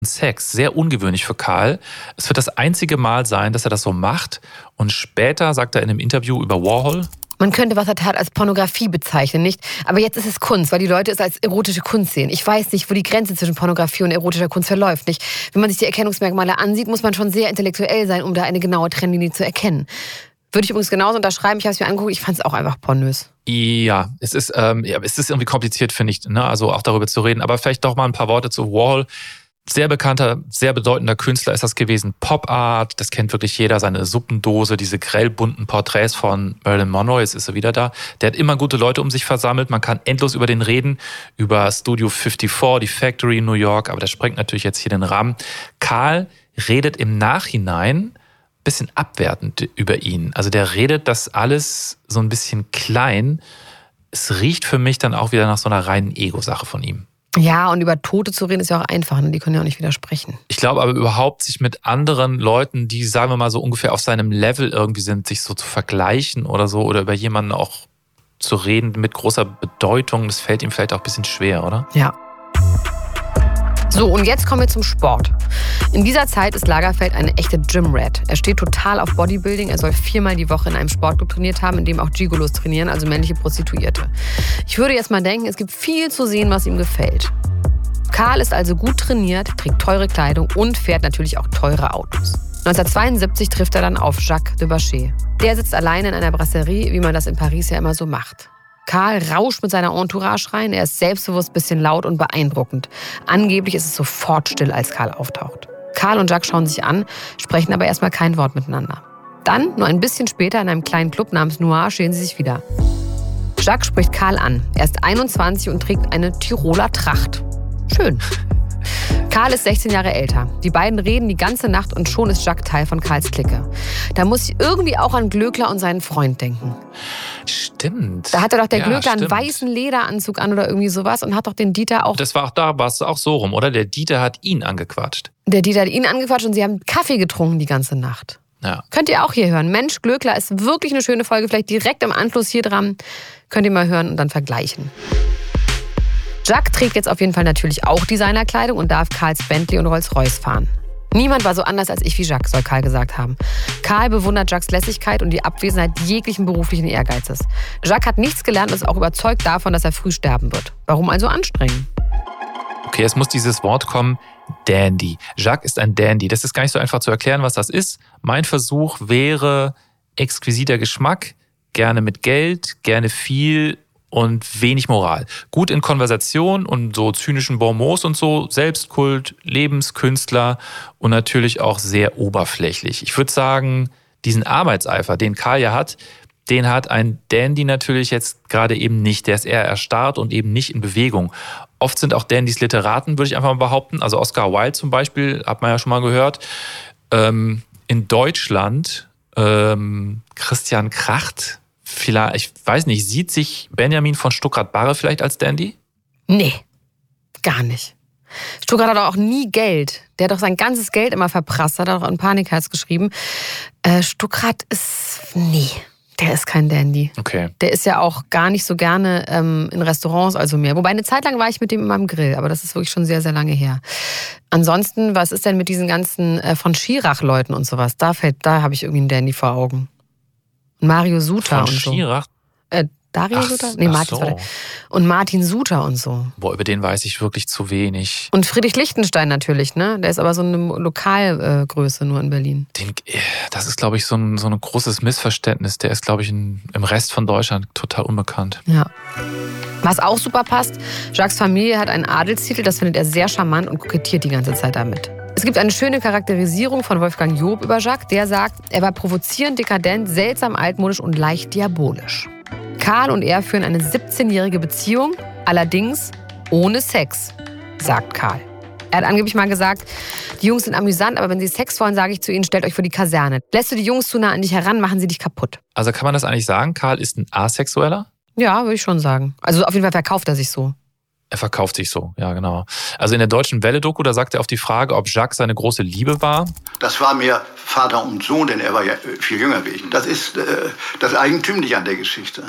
Sex. Sehr ungewöhnlich für Karl. Es wird das einzige Mal sein, dass er das so macht. Und später sagt er in einem Interview über Warhol: Man könnte, was er tat, als Pornografie bezeichnen, nicht? Aber jetzt ist es Kunst, weil die Leute es als erotische Kunst sehen. Ich weiß nicht, wo die Grenze zwischen Pornografie und erotischer Kunst verläuft, nicht? Wenn man sich die Erkennungsmerkmale ansieht, muss man schon sehr intellektuell sein, um da eine genaue Trennlinie zu erkennen. Würde ich übrigens genauso unterschreiben. Ich habe es mir angeguckt, ich fand es auch einfach pornös. Ja, es ist irgendwie kompliziert, finde ich, ne? Also auch darüber zu reden. Aber vielleicht doch mal ein paar Worte zu Warhol. Sehr bekannter, sehr bedeutender Künstler ist das gewesen. Pop Art, das kennt wirklich jeder. Seine Suppendose, diese grellbunten Porträts von Marilyn Monroe, jetzt ist er wieder da. Der hat immer gute Leute um sich versammelt. Man kann endlos über den reden, über Studio 54, die Factory in New York. Aber das sprengt natürlich jetzt hier den Rahmen. Karl redet im Nachhinein ein bisschen abwertend über ihn. Also der redet das alles so ein bisschen klein. Es riecht für mich dann auch wieder nach so einer reinen Ego-Sache von ihm. Ja, und über Tote zu reden ist ja auch einfach, ne? Die können ja auch nicht widersprechen. Ich glaube aber überhaupt, sich mit anderen Leuten, die, sagen wir mal, so ungefähr auf seinem Level irgendwie sind, sich so zu vergleichen oder so, oder über jemanden auch zu reden mit großer Bedeutung, das fällt ihm vielleicht auch ein bisschen schwer, oder? Ja. So, und jetzt kommen wir zum Sport. In dieser Zeit ist Lagerfeld eine echte Gym-Rat. Er steht total auf Bodybuilding. Er soll 4-mal die Woche in einem Sportclub trainiert haben, in dem auch Gigolos trainieren, also männliche Prostituierte. Ich würde jetzt mal denken, es gibt viel zu sehen, was ihm gefällt. Karl ist also gut trainiert, trägt teure Kleidung und fährt natürlich auch teure Autos. 1972 trifft er dann auf Jacques de Bachet. Der sitzt alleine in einer Brasserie, wie man das in Paris ja immer so macht. Karl rauscht mit seiner Entourage rein. Er ist selbstbewusst, bisschen laut und beeindruckend. Angeblich ist es sofort still, als Karl auftaucht. Karl und Jacques schauen sich an, sprechen aber erstmal kein Wort miteinander. Dann, nur ein bisschen später, in einem kleinen Club namens Noir, stehen sie sich wieder. Jacques spricht Karl an. Er ist 21 und trägt eine Tiroler Tracht. Schön. Karl ist 16 Jahre älter. Die beiden reden die ganze Nacht und schon ist Jacques Teil von Karls Clique. Da muss ich irgendwie auch an Glöckler und seinen Freund denken. Stimmt. Da hatte doch der Glöckler einen weißen Lederanzug an oder irgendwie sowas und hat doch den Dieter auch... Das war auch da, war es auch so rum, oder? Der Dieter hat ihn angequatscht. Der Dieter hat ihn angequatscht und sie haben Kaffee getrunken die ganze Nacht. Ja. Könnt ihr auch hier hören. Mensch, Glöckler ist wirklich eine schöne Folge. Vielleicht direkt im Anschluss hier dran. Könnt ihr mal hören und dann vergleichen. Jacques trägt jetzt auf jeden Fall natürlich auch Designerkleidung und darf Karls Bentley und Rolls-Royce fahren. Niemand war so anders als ich wie Jacques, soll Karl gesagt haben. Karl bewundert Jacques Lässigkeit und die Abwesenheit jeglichen beruflichen Ehrgeizes. Jacques hat nichts gelernt und ist auch überzeugt davon, dass er früh sterben wird. Warum also anstrengen? Okay, es muss dieses Wort kommen, Dandy. Jacques ist ein Dandy. Das ist gar nicht so einfach zu erklären, was das ist. Mein Versuch wäre exquisiter Geschmack, gerne mit Geld, gerne viel und wenig Moral. Gut in Konversation und so zynischen Bonmots und so, Selbstkult, Lebenskünstler und natürlich auch sehr oberflächlich. Ich würde sagen, diesen Arbeitseifer, den Karl ja hat, den hat ein Dandy natürlich jetzt gerade eben nicht. Der ist eher erstarrt und eben nicht in Bewegung. Oft sind auch Dandys Literaten, würde ich einfach mal behaupten. Also Oscar Wilde zum Beispiel, hat man ja schon mal gehört. In Deutschland Christian Kracht, vielleicht, ich weiß nicht, sieht sich Benjamin von Stuckrad-Barre vielleicht als Dandy? Nee, gar nicht. Stuckrad hat auch nie Geld. Der hat doch sein ganzes Geld immer verprasst, hat auch in Panikherz geschrieben. Stuckrad ist, nee, der ist kein Dandy. Okay. Der ist ja auch gar nicht so gerne in Restaurants, also mehr. Wobei eine Zeit lang war ich mit dem immer im Grill, aber das ist wirklich schon sehr, sehr lange her. Ansonsten, was ist denn mit diesen ganzen von Schirach-Leuten und sowas? Da habe ich irgendwie einen Dandy vor Augen. Mario Suter von und so. Schirach? Dario Suter? Nee, Martin so. Und Martin Suter und so. Boah, über den weiß ich wirklich zu wenig. Und Friedrich Lichtenstein natürlich, ne? Der ist aber so eine Lokalgröße nur in Berlin. Das ist, glaube ich, so ein großes Missverständnis. Der ist, glaube ich, im Rest von Deutschland total unbekannt. Ja. Was auch super passt, Jacques' Familie hat einen Adelstitel, das findet er sehr charmant und kokettiert die ganze Zeit damit. Es gibt eine schöne Charakterisierung von Wolfgang Job über Jacques, der sagt, er war provozierend, dekadent, seltsam altmodisch und leicht diabolisch. Karl und er führen eine 17-jährige Beziehung, allerdings ohne Sex, sagt Karl. Er hat angeblich mal gesagt, die Jungs sind amüsant, aber wenn sie Sex wollen, sage ich zu ihnen, stellt euch vor die Kaserne. Lässt du die Jungs zu nah an dich heran, machen sie dich kaputt. Also kann man das eigentlich sagen, Karl ist ein Asexueller? Ja, würde ich schon sagen. Also auf jeden Fall verkauft er sich so. Er verkauft sich so, ja genau. Also in der Deutschen Welle-Doku, da sagt er auf die Frage, ob Jacques seine große Liebe war. Das war mehr Vater und Sohn, denn er war ja viel jünger wie ich. Das ist das Eigentümliche an der Geschichte.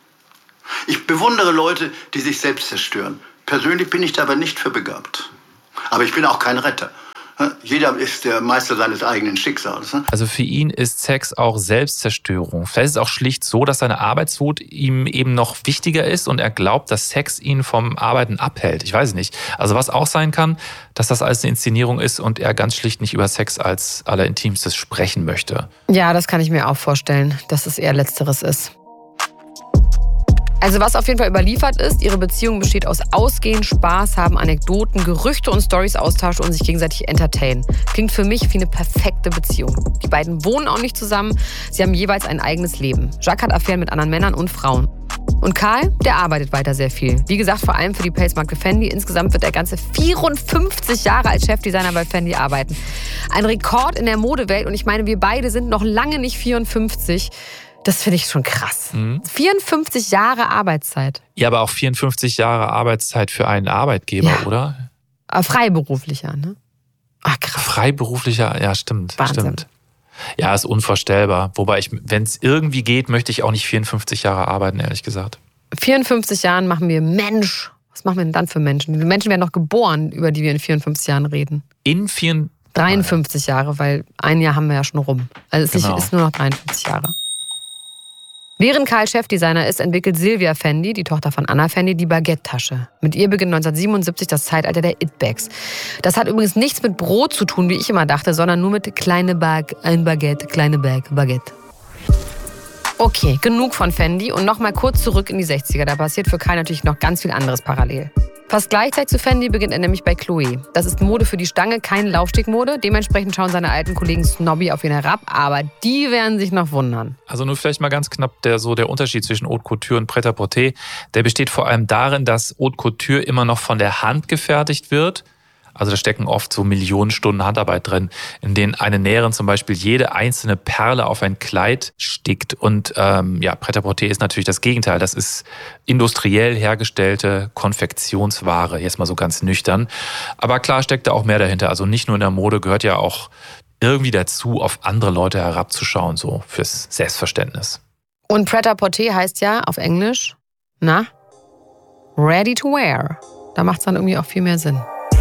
Ich bewundere Leute, die sich selbst zerstören. Persönlich bin ich dabei nicht für begabt. Aber ich bin auch kein Retter. Jeder ist der Meister seines eigenen Schicksals. Also für ihn ist Sex auch Selbstzerstörung. Vielleicht ist es auch schlicht so, dass seine Arbeitswut ihm eben noch wichtiger ist und er glaubt, dass Sex ihn vom Arbeiten abhält. Ich weiß nicht. Also was auch sein kann, dass das alles eine Inszenierung ist und er ganz schlicht nicht über Sex als Allerintimstes sprechen möchte. Ja, das kann ich mir auch vorstellen, dass es eher Letzteres ist. Also was auf jeden Fall überliefert ist, ihre Beziehung besteht aus Ausgehen, Spaß haben, Anekdoten, Gerüchte und Storys austauschen und sich gegenseitig entertainen. Klingt für mich wie eine perfekte Beziehung. Die beiden wohnen auch nicht zusammen, sie haben jeweils ein eigenes Leben. Jacques hat Affären mit anderen Männern und Frauen. Und Karl, der arbeitet weiter sehr viel. Wie gesagt, vor allem für die Pelzmarke Fendi. Insgesamt wird er ganze 54 Jahre als Chefdesigner bei Fendi arbeiten. Ein Rekord in der Modewelt und ich meine, wir beide sind noch lange nicht 54. Das finde ich schon krass. 54 Jahre Arbeitszeit. Ja, aber auch 54 Jahre Arbeitszeit für einen Arbeitgeber, ja. Oder? Freiberuflicher, ne? Ach, krass. Freiberuflicher, ja, stimmt. Wahnsinn. Stimmt. Ja, ist unvorstellbar. Wobei wenn es irgendwie geht, möchte ich auch nicht 54 Jahre arbeiten, ehrlich gesagt. 54 Jahren machen wir Mensch. Was machen wir denn dann für Menschen? Die Menschen werden noch geboren, über die wir in 54 Jahren reden. 53 Jahre, weil ein Jahr haben wir ja schon rum. Also es ist nur noch 53 Jahre. Während Karl Chefdesigner ist, entwickelt Silvia Fendi, die Tochter von Anna Fendi, die Baguette-Tasche. Mit ihr beginnt 1977 das Zeitalter der It-Bags. Das hat übrigens nichts mit Brot zu tun, wie ich immer dachte, sondern nur mit kleine Bag, ein Baguette, kleine Bag, Baguette. Okay, genug von Fendi und nochmal kurz zurück in die 60er. Da passiert für Karl natürlich noch ganz viel anderes parallel. Fast gleichzeitig zu Fendi beginnt er nämlich bei Chloé. Das ist Mode für die Stange, keine Laufstegmode. Dementsprechend schauen seine alten Kollegen snobby auf ihn herab, aber die werden sich noch wundern. Also nur vielleicht mal ganz knapp der Unterschied zwischen Haute Couture und Prêt-à-Porter. Der besteht vor allem darin, dass Haute Couture immer noch von der Hand gefertigt wird. Also da stecken oft so Millionen Stunden Handarbeit drin, in denen eine Näherin zum Beispiel jede einzelne Perle auf ein Kleid stickt. Und Prêt-à-Porter ist natürlich das Gegenteil. Das ist industriell hergestellte Konfektionsware, jetzt mal so ganz nüchtern. Aber klar steckt da auch mehr dahinter. Also nicht nur in der Mode, gehört ja auch irgendwie dazu, auf andere Leute herabzuschauen, so fürs Selbstverständnis. Und Prêt-à-Porter heißt ja auf Englisch, ready to wear. Da macht es dann irgendwie auch viel mehr Sinn.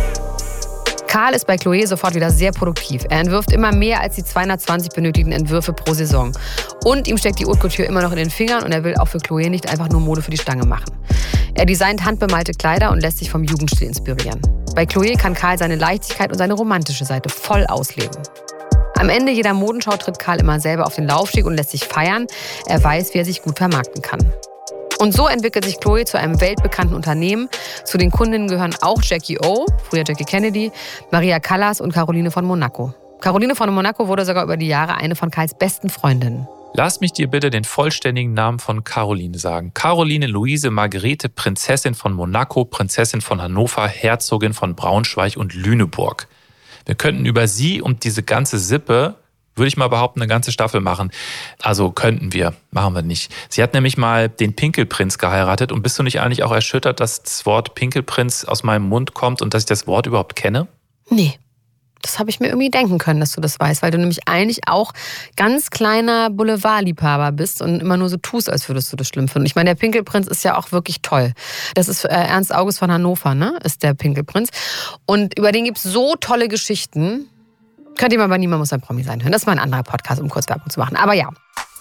Karl ist bei Chloé sofort wieder sehr produktiv. Er entwirft immer mehr als die 220 benötigten Entwürfe pro Saison. Und ihm steckt die Haute Couture immer noch in den Fingern und er will auch für Chloé nicht einfach nur Mode für die Stange machen. Er designt handbemalte Kleider und lässt sich vom Jugendstil inspirieren. Bei Chloé kann Karl seine Leichtigkeit und seine romantische Seite voll ausleben. Am Ende jeder Modenschau tritt Karl immer selber auf den Laufsteg und lässt sich feiern. Er weiß, wie er sich gut vermarkten kann. Und so entwickelt sich Chloé zu einem weltbekannten Unternehmen. Zu den Kundinnen gehören auch Jackie O, früher Jackie Kennedy, Maria Callas und Caroline von Monaco. Caroline von Monaco wurde sogar über die Jahre eine von Karls besten Freundinnen. Lass mich dir bitte den vollständigen Namen von Caroline sagen. Caroline Luise Margarete, Prinzessin von Monaco, Prinzessin von Hannover, Herzogin von Braunschweig und Lüneburg. Wir könnten über sie und diese ganze Sippe, würde ich mal behaupten, eine ganze Staffel machen. Also könnten wir, machen wir nicht. Sie hat nämlich mal den Pinkelprinz geheiratet. Und bist du nicht eigentlich auch erschüttert, dass das Wort Pinkelprinz aus meinem Mund kommt und dass ich das Wort überhaupt kenne? Nee, das habe ich mir irgendwie denken können, dass du das weißt, weil du nämlich eigentlich auch ganz kleiner Boulevardliebhaber bist und immer nur so tust, als würdest du das schlimm finden. Ich meine, der Pinkelprinz ist ja auch wirklich toll. Das ist Ernst August von Hannover, ne? Ist der Pinkelprinz. Und über den gibt es so tolle Geschichten. Könnt ihr mal bei Niemand muss ein Promi sein hören. Das ist mal ein anderer Podcast, um kurz Werbung zu machen. Aber ja.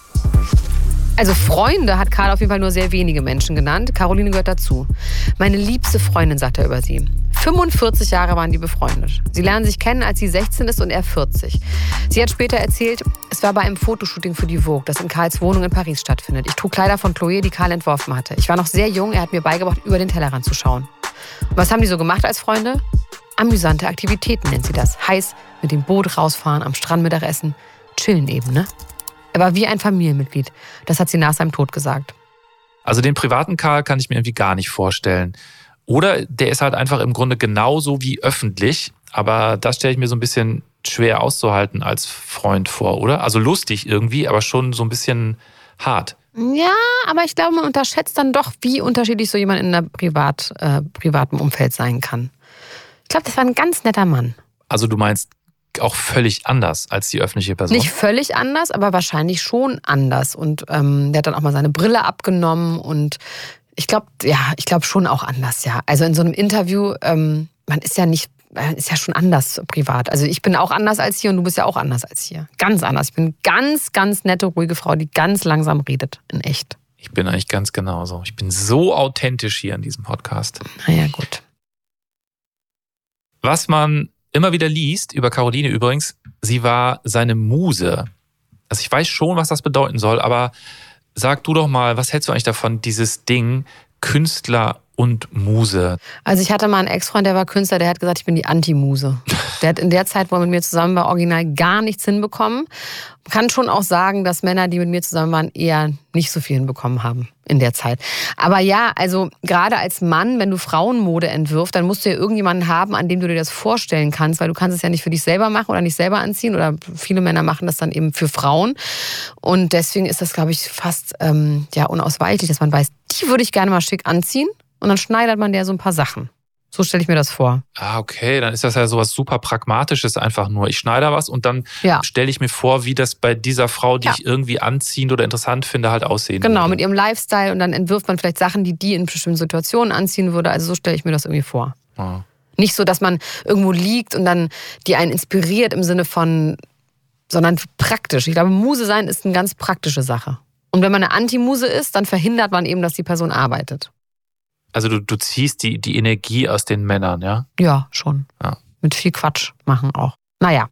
Also Freunde hat Karl auf jeden Fall nur sehr wenige Menschen genannt. Caroline gehört dazu. Meine liebste Freundin, sagt er über sie. 45 Jahre waren die befreundet. Sie lernen sich kennen, als sie 16 ist und er 40. Sie hat später erzählt, es war bei einem Fotoshooting für die Vogue, das in Karls Wohnung in Paris stattfindet. Ich trug Kleider von Chloé, die Karl entworfen hatte. Ich war noch sehr jung, er hat mir beigebracht, über den Tellerrand zu schauen. Und was haben die so gemacht als Freunde? Amüsante Aktivitäten nennt sie das. Heiß mit dem Boot rausfahren, am Strand Mittagessen. Chillen eben, ne? Er war wie ein Familienmitglied. Das hat sie nach seinem Tod gesagt. Also den privaten Karl kann ich mir irgendwie gar nicht vorstellen. Oder der ist halt einfach im Grunde genauso wie öffentlich. Aber das stelle ich mir so ein bisschen schwer auszuhalten als Freund vor, oder? Also lustig irgendwie, aber schon so ein bisschen hart. Ja, aber ich glaube, man unterschätzt dann doch, wie unterschiedlich so jemand in einem privaten Umfeld sein kann. Ich glaube, das war ein ganz netter Mann. Also du meinst auch völlig anders als die öffentliche Person? Nicht völlig anders, aber wahrscheinlich schon anders. Und der hat dann auch mal seine Brille abgenommen und ich glaube schon auch anders, ja. Also in so einem Interview, man ist ja nicht ist ja schon anders privat. Also ich bin auch anders als hier und du bist ja auch anders als hier. Ganz anders. Ich bin eine ganz, ganz nette, ruhige Frau, die ganz langsam redet, in echt. Ich bin eigentlich ganz genauso. Ich bin so authentisch hier in diesem Podcast. Naja, gut. Was man immer wieder liest, über Caroline übrigens, sie war seine Muse. Also ich weiß schon, was das bedeuten soll, aber sag du doch mal, was hältst du eigentlich davon, dieses Ding Künstler und Muse? Also ich hatte mal einen Ex-Freund, der war Künstler, der hat gesagt, ich bin die Anti-Muse. Der hat in der Zeit, wo er mit mir zusammen war, original gar nichts hinbekommen. Kann schon auch sagen, dass Männer, die mit mir zusammen waren, eher nicht so viel hinbekommen haben in der Zeit. Aber ja, also gerade als Mann, wenn du Frauenmode entwirfst, dann musst du ja irgendjemanden haben, an dem du dir das vorstellen kannst, weil du kannst es ja nicht für dich selber machen oder nicht selber anziehen oder viele Männer machen das dann eben für Frauen. Und deswegen ist das, glaube ich, fast unausweichlich, dass man weiß, die würde ich gerne mal schick anziehen und dann schneidet man der so ein paar Sachen. So stelle ich mir das vor. Ah, okay, dann ist das ja sowas super Pragmatisches einfach nur. Ich schneide was und dann stelle ich mir vor, wie das bei dieser Frau, die ich irgendwie anziehend oder interessant finde, halt aussehen würde. Genau, mit ihrem Lifestyle und dann entwirft man vielleicht Sachen, die in bestimmten Situationen anziehen würde. Also so stelle ich mir das irgendwie vor. Ah. Nicht so, dass man irgendwo liegt und dann die einen inspiriert im Sinne von, sondern praktisch. Ich glaube, Muse sein ist eine ganz praktische Sache. Und wenn man eine Anti-Muse ist, dann verhindert man eben, dass die Person arbeitet. Also du ziehst die Energie aus den Männern, ja? Ja, schon. Ja. Mit viel Quatsch machen auch. Naja.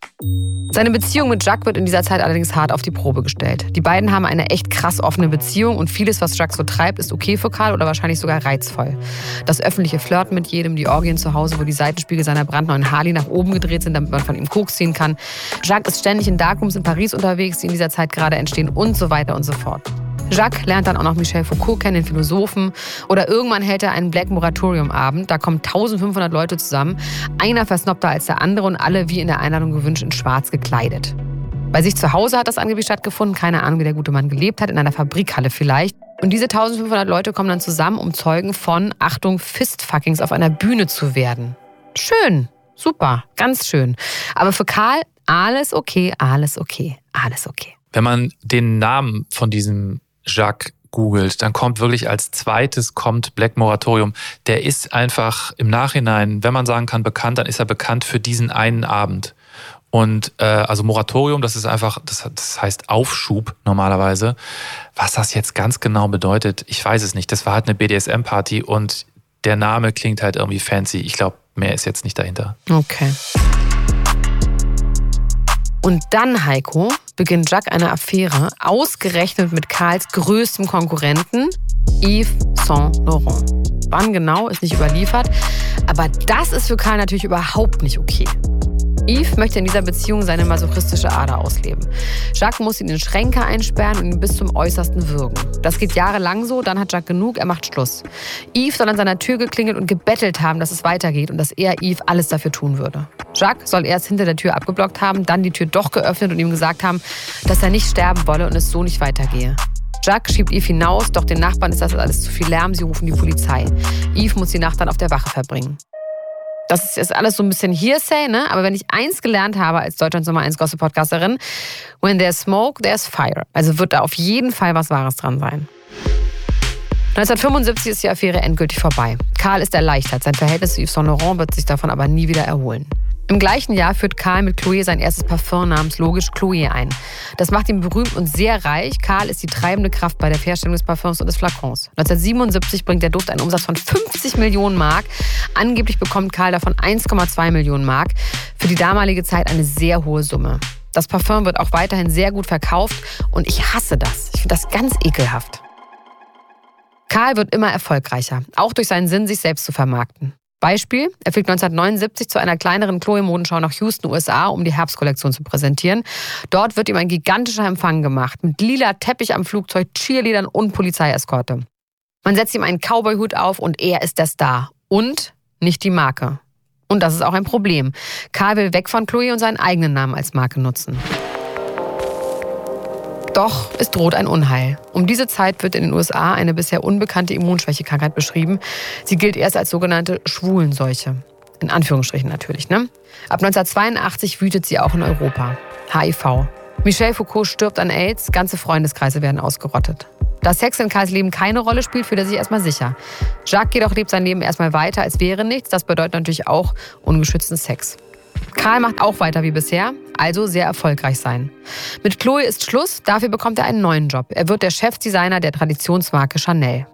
Seine Beziehung mit Jacques wird in dieser Zeit allerdings hart auf die Probe gestellt. Die beiden haben eine echt krass offene Beziehung und vieles, was Jacques so treibt, ist okay für Karl oder wahrscheinlich sogar reizvoll. Das öffentliche Flirten mit jedem, die Orgien zu Hause, wo die Seitenspiegel seiner brandneuen Harley nach oben gedreht sind, damit man von ihm Koks ziehen kann. Jacques ist ständig in Darkrooms in Paris unterwegs, die in dieser Zeit gerade entstehen und so weiter und so fort. Jacques lernt dann auch noch Michel Foucault kennen, den Philosophen. Oder irgendwann hält er einen Black Moratorium-Abend. Da kommen 1500 Leute zusammen. Einer versnobter als der andere und alle, wie in der Einladung gewünscht, in schwarz gekleidet. Bei sich zu Hause hat das angeblich stattgefunden. Keine Ahnung, wie der gute Mann gelebt hat. In einer Fabrikhalle vielleicht. Und diese 1500 Leute kommen dann zusammen, um Zeugen von, Achtung, Fistfuckings auf einer Bühne zu werden. Schön. Super. Ganz schön. Aber für Karl, alles okay, alles okay, alles okay. Wenn man den Namen von diesem Jacques googelt, dann kommt wirklich als zweites Black Moratorium. Der ist einfach im Nachhinein, wenn man sagen kann, bekannt, dann ist er bekannt für diesen einen Abend. Und also Moratorium, das ist einfach, das heißt Aufschub normalerweise. Was das jetzt ganz genau bedeutet, ich weiß es nicht. Das war halt eine BDSM-Party und der Name klingt halt irgendwie fancy. Ich glaube, mehr ist jetzt nicht dahinter. Okay. Und dann, Heiko, beginnt Jacques eine Affäre, ausgerechnet mit Karls größtem Konkurrenten, Yves Saint Laurent. Wann genau, ist nicht überliefert. Aber das ist für Karl natürlich überhaupt nicht okay. Yves möchte in dieser Beziehung seine masochistische Ader ausleben. Jacques muss ihn in Schränke einsperren und ihn bis zum Äußersten würgen. Das geht jahrelang so, dann hat Jacques genug, er macht Schluss. Yves soll an seiner Tür geklingelt und gebettelt haben, dass es weitergeht und dass er Yves alles dafür tun würde. Jacques soll erst hinter der Tür abgeblockt haben, dann die Tür doch geöffnet und ihm gesagt haben, dass er nicht sterben wolle und es so nicht weitergehe. Jacques schiebt Yves hinaus, doch den Nachbarn ist das alles zu viel Lärm, sie rufen die Polizei. Yves muss die Nacht dann auf der Wache verbringen. Das ist jetzt alles so ein bisschen Hearsay, ne? Aber wenn ich eins gelernt habe als Deutschlands Nummer 1 Gossip-Podcasterin, when there's smoke, there's fire. Also wird da auf jeden Fall was Wahres dran sein. 1975 ist die Affäre endgültig vorbei. Karl ist erleichtert. Sein Verhältnis zu Yves Saint Laurent wird sich davon aber nie wieder erholen. Im gleichen Jahr führt Karl mit Chloé sein erstes Parfum namens logisch Chloé ein. Das macht ihn berühmt und sehr reich. Karl ist die treibende Kraft bei der Herstellung des Parfums und des Flakons. 1977 bringt der Duft einen Umsatz von 50 Millionen Mark. Angeblich bekommt Karl davon 1,2 Millionen Mark. Für die damalige Zeit eine sehr hohe Summe. Das Parfum wird auch weiterhin sehr gut verkauft und ich hasse das. Ich finde das ganz ekelhaft. Karl wird immer erfolgreicher, auch durch seinen Sinn, sich selbst zu vermarkten. Beispiel, er fliegt 1979 zu einer kleineren Chloé-Modenschau nach Houston, USA, um die Herbstkollektion zu präsentieren. Dort wird ihm ein gigantischer Empfang gemacht, mit lila Teppich am Flugzeug, Cheerleadern und Polizeieskorte. Man setzt ihm einen Cowboy-Hut auf und er ist der Star. Und nicht die Marke. Und das ist auch ein Problem. Karl will weg von Chloé und seinen eigenen Namen als Marke nutzen. Doch es droht ein Unheil. Um diese Zeit wird in den USA eine bisher unbekannte Immunschwächekrankheit beschrieben. Sie gilt erst als sogenannte Schwulenseuche. In Anführungsstrichen natürlich, ne? Ab 1982 wütet sie auch in Europa. HIV. Michel Foucault stirbt an AIDS, ganze Freundeskreise werden ausgerottet. Da Sex in Karls Leben keine Rolle spielt, fühlt er sich erstmal sicher. Jacques jedoch lebt sein Leben erstmal weiter, als wäre nichts. Das bedeutet natürlich auch ungeschützten Sex. Karl macht auch weiter wie bisher, also sehr erfolgreich sein. Mit Chloe ist Schluss, dafür bekommt er einen neuen Job. Er wird der Chefdesigner der Traditionsmarke Chanel.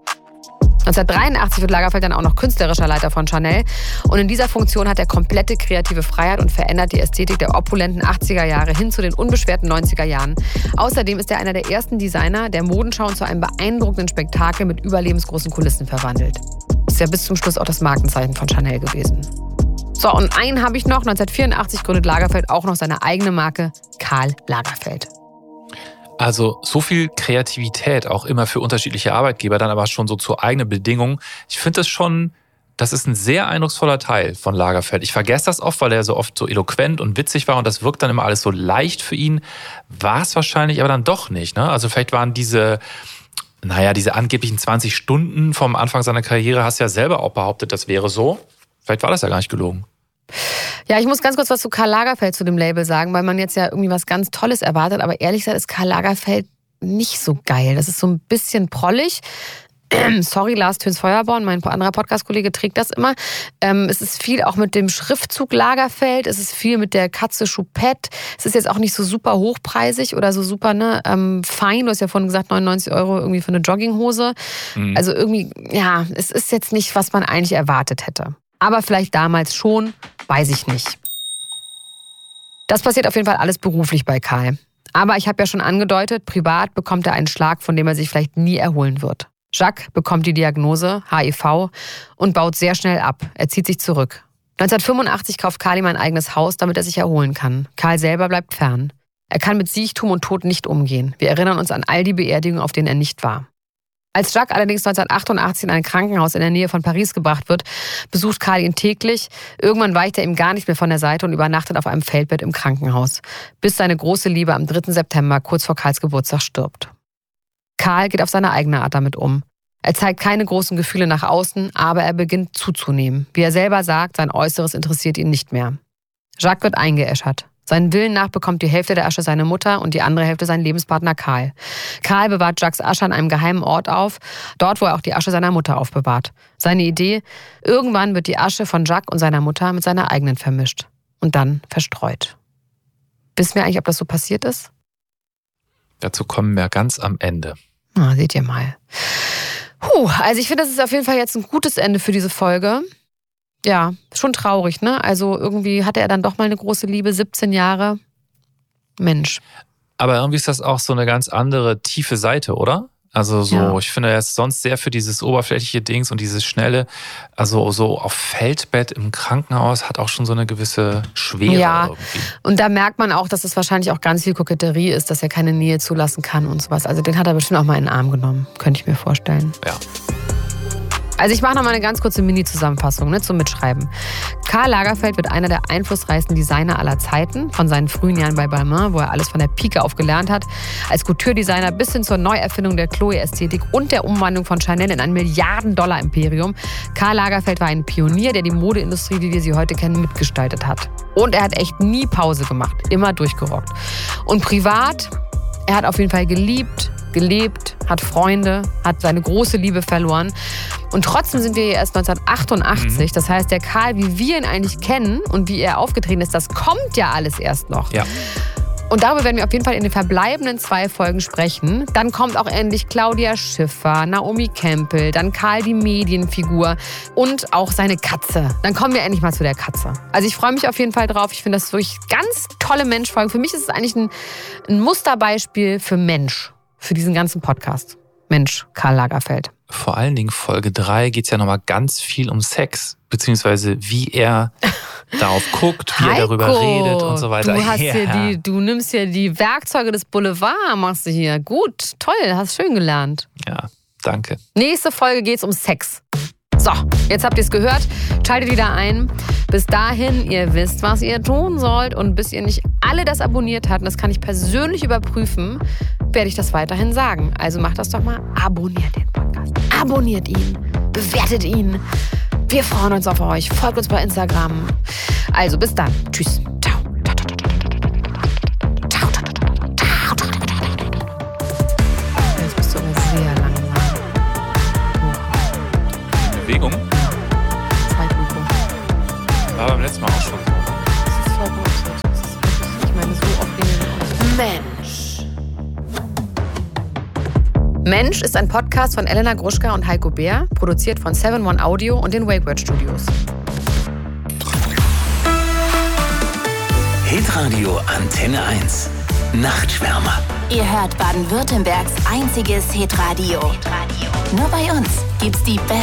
1983 wird Lagerfeld dann auch noch künstlerischer Leiter von Chanel. Und in dieser Funktion hat er komplette kreative Freiheit und verändert die Ästhetik der opulenten 80er Jahre hin zu den unbeschwerten 90er Jahren. Außerdem ist er einer der ersten Designer, der Modenschauen zu einem beeindruckenden Spektakel mit überlebensgroßen Kulissen verwandelt. Ist ja bis zum Schluss auch das Markenzeichen von Chanel gewesen. So, und einen habe ich noch. 1984 gründet Lagerfeld auch noch seine eigene Marke, Karl Lagerfeld. Also so viel Kreativität auch immer für unterschiedliche Arbeitgeber, dann aber schon so zu eigenen Bedingungen. Ich finde das ist ein sehr eindrucksvoller Teil von Lagerfeld. Ich vergesse das oft, weil er so oft so eloquent und witzig war und das wirkt dann immer alles so leicht für ihn. War es wahrscheinlich aber dann doch nicht, ne? Also vielleicht waren diese angeblichen 20 Stunden vom Anfang seiner Karriere, hast du ja selber auch behauptet, das wäre so. Vielleicht war das ja gar nicht gelogen. Ja, ich muss ganz kurz was zu Karl Lagerfeld, zu dem Label sagen, weil man jetzt ja irgendwie was ganz Tolles erwartet. Aber ehrlich gesagt ist Karl Lagerfeld nicht so geil. Das ist so ein bisschen prollig. Sorry, Lars Töns-Feuerborn, mein anderer Podcast-Kollege trägt das immer. Es ist viel auch mit dem Schriftzug Lagerfeld. Es ist viel mit der Katze Choupette. Es ist jetzt auch nicht so super hochpreisig oder so super fein. Du hast ja vorhin gesagt, 99 € irgendwie für eine Jogginghose. Mhm. Also irgendwie, ja, es ist jetzt nicht, was man eigentlich erwartet hätte. Aber vielleicht damals schon, weiß ich nicht. Das passiert auf jeden Fall alles beruflich bei Karl. Aber ich habe ja schon angedeutet, privat bekommt er einen Schlag, von dem er sich vielleicht nie erholen wird. Jacques bekommt die Diagnose HIV und baut sehr schnell ab. Er zieht sich zurück. 1985 kauft Karl ihm ein eigenes Haus, damit er sich erholen kann. Karl selber bleibt fern. Er kann mit Siechtum und Tod nicht umgehen. Wir erinnern uns an all die Beerdigungen, auf denen er nicht war. Als Jacques allerdings 1988 in ein Krankenhaus in der Nähe von Paris gebracht wird, besucht Karl ihn täglich. Irgendwann weicht er ihm gar nicht mehr von der Seite und übernachtet auf einem Feldbett im Krankenhaus, bis seine große Liebe am 3. September, kurz vor Karls Geburtstag, stirbt. Karl geht auf seine eigene Art damit um. Er zeigt keine großen Gefühle nach außen, aber er beginnt zuzunehmen. Wie er selber sagt, sein Äußeres interessiert ihn nicht mehr. Jacques wird eingeäschert. Seinen Willen nach bekommt die Hälfte der Asche seine Mutter und die andere Hälfte sein Lebenspartner Karl. Karl bewahrt Jacques Asche an einem geheimen Ort auf, dort, wo er auch die Asche seiner Mutter aufbewahrt. Seine Idee: irgendwann wird die Asche von Jacques und seiner Mutter mit seiner eigenen vermischt und dann verstreut. Wissen wir eigentlich, ob das so passiert ist? Dazu kommen wir ganz am Ende. Seht ihr mal. Also ich finde, das ist auf jeden Fall jetzt ein gutes Ende für diese Folge. Ja, schon traurig, ne? Also irgendwie hatte er dann doch mal eine große Liebe, 17 Jahre. Mensch. Aber irgendwie ist das auch so eine ganz andere tiefe Seite, oder? Also so, ja. Ich finde, er ist sonst sehr für dieses oberflächliche Dings und dieses schnelle, also so auf Feldbett im Krankenhaus hat auch schon so eine gewisse Schwere irgendwie. Und da merkt man auch, dass es wahrscheinlich auch ganz viel Koketterie ist, dass er keine Nähe zulassen kann und sowas. Also den hat er bestimmt auch mal in den Arm genommen, könnte ich mir vorstellen. Ja. Also ich mache noch mal eine ganz kurze Mini-Zusammenfassung zum Mitschreiben. Karl Lagerfeld wird einer der einflussreichsten Designer aller Zeiten, von seinen frühen Jahren bei Balmain, wo er alles von der Pike auf gelernt hat, als Couture-Designer bis hin zur Neuerfindung der Chloe-Ästhetik und der Umwandlung von Chanel in ein Milliarden-Dollar-Imperium. Karl Lagerfeld war ein Pionier, der die Modeindustrie, wie wir sie heute kennen, mitgestaltet hat. Und er hat echt nie Pause gemacht, immer durchgerockt. Und privat, er hat auf jeden Fall geliebt, gelebt, hat Freunde, hat seine große Liebe verloren. Und trotzdem sind wir hier erst 1988. Das heißt, der Karl, wie wir ihn eigentlich kennen und wie er aufgetreten ist, das kommt ja alles erst noch. Ja. Und darüber werden wir auf jeden Fall in den verbleibenden 2 Folgen sprechen. Dann kommt auch endlich Claudia Schiffer, Naomi Campbell, dann Karl die Medienfigur und auch seine Katze. Dann kommen wir endlich mal zu der Katze. Also ich freue mich auf jeden Fall drauf. Ich finde das wirklich ganz tolle Menschfolgen. Für mich ist es eigentlich ein Musterbeispiel für Mensch, für diesen ganzen Podcast. Mensch, Karl Lagerfeld. Vor allen Dingen Folge 3 geht es ja nochmal ganz viel um Sex, beziehungsweise wie er darauf guckt, wie er darüber redet und so weiter. Du nimmst hier die Werkzeuge des Boulevard, machst du hier. Gut, toll, hast schön gelernt. Ja, danke. Nächste Folge geht es um Sex. So, jetzt habt ihr es gehört. Schaltet wieder ein. Bis dahin, ihr wisst, was ihr tun sollt. Und bis ihr nicht alle das abonniert habt, und das kann ich persönlich überprüfen, werde ich das weiterhin sagen. Also macht das doch mal. Abonniert den Podcast. Abonniert ihn. Bewertet ihn. Wir freuen uns auf euch. Folgt uns bei Instagram. Also bis dann. Tschüss. Ciao. Jetzt bist du aber sehr lang. Mensch. Mensch ist ein Podcast von Elena Gruschka und Heiko Bär, produziert von 7-One Audio und den WakeWord Studios. Hitradio Antenne 1. Nachtschwärmer. Ihr hört Baden-Württembergs einziges Hitradio. Nur bei uns gibt's die